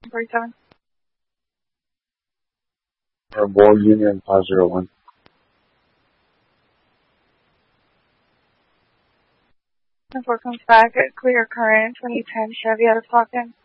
47. Ball Union 501. 4 comes back at Clear Current 2010 Chevy out of Stockton.